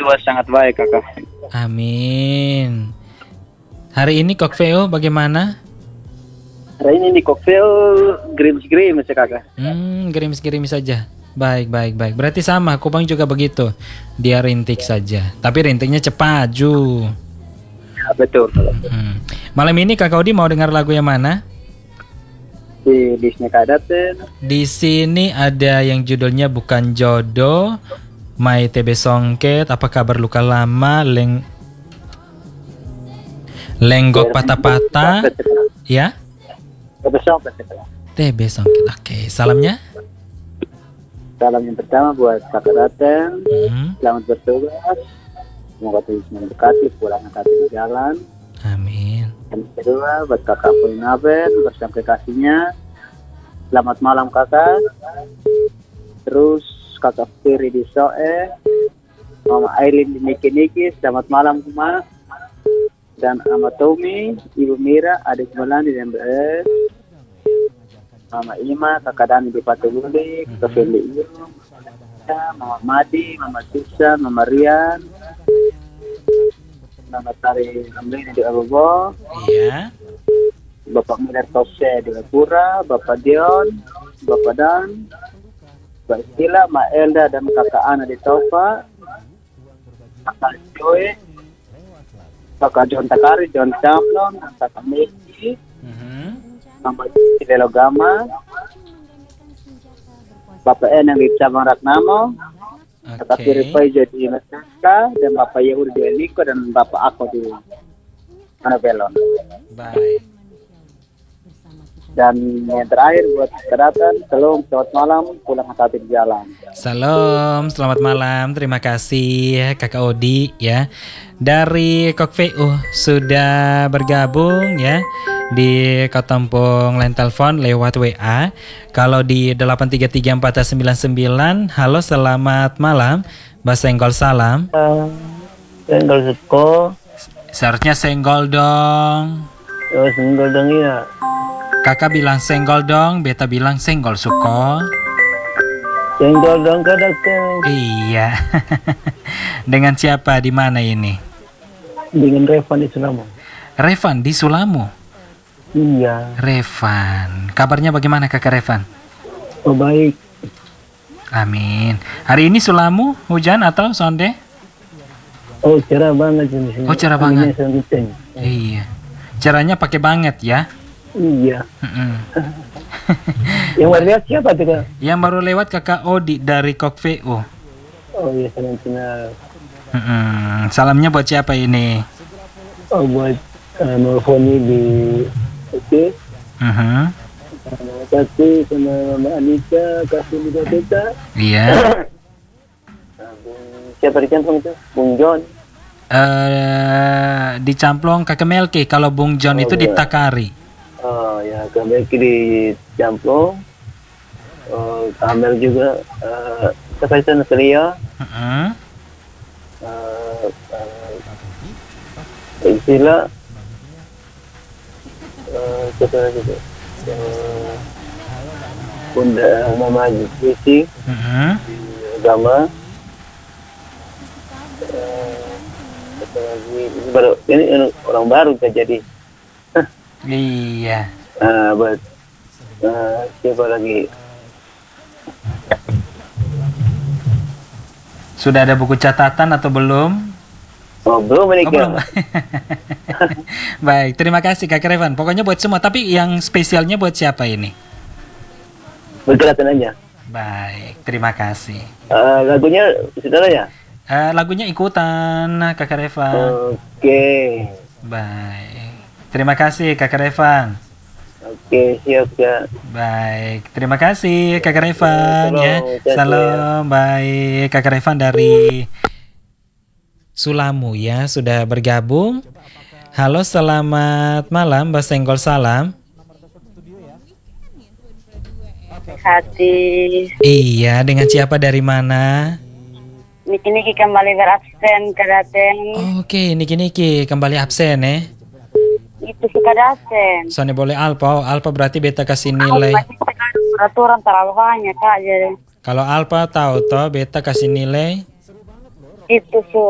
tua sangat baik kakak. Amin. Hari ini Kok Veo bagaimana? Hari ini di koktail gerimis-gerimis ya kakak. Gerimis-gerimis saja. Baik. Berarti sama, Kupang juga begitu. Dia rintik saja. Tapi rintiknya cepat, Ju. Ya, betul. Malam ini Kakak Odi mau dengar lagu yang mana? Di Disney Kadaten. Di sini ada yang judulnya Bukan Jodoh, Mai TB Songket, Apa Kabar Luka Lama, Lenggok Patah-Patah. Ya? TB Songket. Oke, salamnya? Salam yang pertama buat kakak Daten. Selamat bertugas. Semoga Tuhan memberkati pulang hati di jalan. Amin. Yang kedua buat kakak Polinaben bersama kekasihnya. Selamat malam kakak. Terus kakak Firi di Soe, Mama Aileen di Niki selamat malam Kuma. Dan Ama Tommy, Ibu Mira, adik Melani dan BS, Mama Ima, kakak Dani di Patululi, kakak Feli Iyo, Mama Madi, Mama Susan, Mama Rian, Mama Tari Amlini di Abobo, Iya. Bapak Miller Tose di Lapura, Bapak Dion, Bapak Dan, Mbak Stila, Mbak Elda dan kakak Ana di Tofa, kakak Joy, kakak John Takari, John Champlon, kakak Messi, Mama Cici Lelogama, Bapak Enang di Cabang Ragnamo, kakak Piripai jadi Meska, dan Bapak Yehudi di Eliko, dan Bapak Ako di Manabelon. Baik. Dan yang terakhir buat kedatangan, selamat malam, pulang hati di jalan. Salam, selamat malam. Terima kasih Kakak Odi ya. Dari Kok VU sudah bergabung ya di Kotempong line telepon lewat WA. Kalau di 8334999, halo selamat malam. Mbak Senggol salam. Senggol Suko. Seharusnya senggol dong. Oh, senggol dong ya. Kakak bilang senggol dong, beta bilang senggol Suko. Senggol dong kadang. Iya. Dengan siapa di mana ini? Dengan Revan di Sulamo. Revan di Sulamo. Iya. Revan. Kabarnya bagaimana Kakak Revan? Oh baik. Amin. Hari ini Sulamo hujan atau sonde? Oh cerah banget di sini. Oh cerah banget. Iya. Iya. Cerahnya pakai banget ya. Iya. Yang baru lihat siapa tuh Kak? Yang baru lewat Kakak Odi dari Kok VU. Oh iya salam kenal. Salamnya buat siapa ini? Oh buat Norfoni di Oke. Uh-huh. Terima kasih sama Mama Anita, kasih juga kita. Iya. Siapa di Campong itu? Bung John. Dicamplong Kakak Melki. Kalau Bung John itu iya. di Takari. Oh ya, kami di Campong. Amel juga Kepaisan Selia. Istilah setelah itu Bunda Mama Jisi Agama. Baru ini orang baru jadi. Iya. Buat siapa lagi? Sudah ada buku catatan atau belum? Oh belum ini. Oh, belum. Baik, terima kasih Kak Revan. Pokoknya buat semua. Tapi yang spesialnya buat siapa ini? Berkelatan aja. Baik, terima kasih. Lagunya sudah ya? Lagunya ikutan Kak Revan. Oke. Baik. Terima kasih Kakak Revan. Oke, siap ya. Baik, terima kasih Kakak Revan ya. Salam, baik Kakak Revan dari Sulamo ya sudah bergabung. Halo, selamat malam Mbak Senggol salam. Hati. Iya, dengan siapa dari mana? Niki kembali berabsen ke Daten. Oke, Niki kembali absen ya. Itu suka dasen. Soalnya boleh Alpa berarti beta kasih nilai. Peraturan terlalu banyak Kak jadi. Kalau Alpa tahu toh beta kasih nilai. Itu